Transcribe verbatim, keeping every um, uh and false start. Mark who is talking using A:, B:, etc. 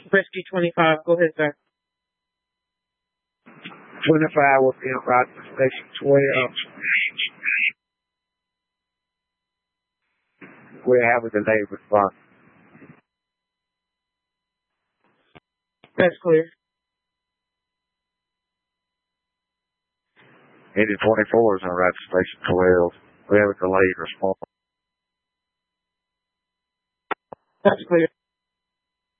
A: Rescue twenty-five, go ahead, sir.
B: twenty-five will be on route to station twelve. We have a delayed response.
A: That's clear.
B: Engine twenty-four is on route to station twelve. We have a delayed response.
A: That's clear.